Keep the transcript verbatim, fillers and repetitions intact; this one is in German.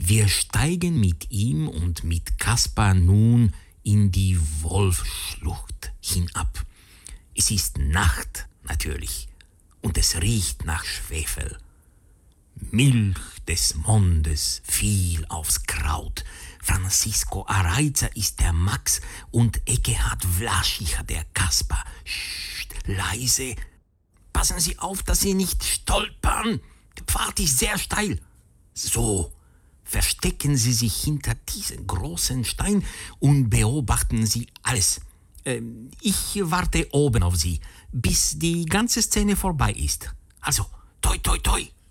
Wir steigen mit ihm und mit Kaspar nun in die Wolfsschlucht hinab. Es ist Nacht, natürlich, und es riecht nach Schwefel. Milch des Mondes fiel aufs Kraut. Francisco Araiza ist der Max und Eckehard Vlaschicher der Kaspar. Psst, leise. Passen Sie auf, dass Sie nicht stolpern. Der Pfad ist sehr steil. So, verstecken Sie sich hinter diesen großen Stein und beobachten Sie alles. Ähm, ich warte oben auf Sie, bis die ganze Szene vorbei ist. Also, toi, toi, toi.